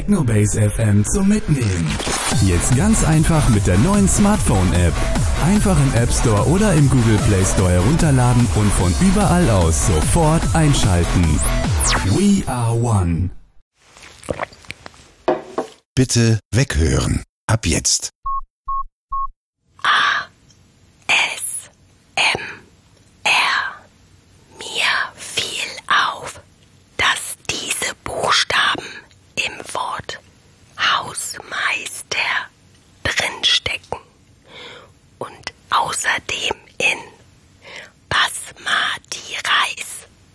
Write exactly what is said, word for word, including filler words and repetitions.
Technobase F M zum Mitnehmen. Jetzt ganz einfach mit der neuen Smartphone-App. Einfach im App Store oder im Google Play Store herunterladen und von überall aus sofort einschalten. We are one. Bitte weghören. Ab jetzt. A. S. M. R. Mir fiel auf, dass diese Buchstaben im Wort Hausmeister drinstecken und außerdem